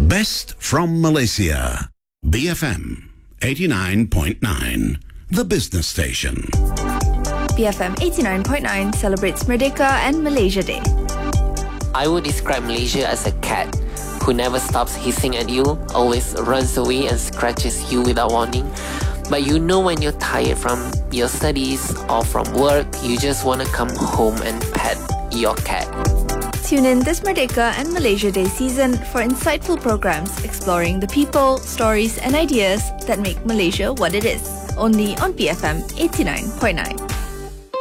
Best from Malaysia. BFM 89.9, the business station. BFM 89.9 celebrates Merdeka and Malaysia Day. I would describe Malaysia as a cat who never stops hissing at you, always runs away and scratches you without warning. But you know when you're tired from your studies or from work, you just want to come home and pet your cat. Tune in this Merdeka and Malaysia Day season for insightful programs exploring the people, stories and ideas that make Malaysia what it is. Only on BFM 89.9.